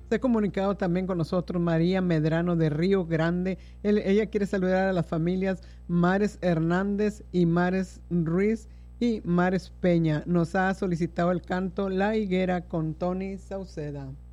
Se ha comunicado también con nosotros María Medrano de Río Grande. Ella quiere saludar a las familias Mares Hernández y Mares Ruiz y Mares Peña. Nos ha solicitado el canto La Higuera con Tony Sauceda.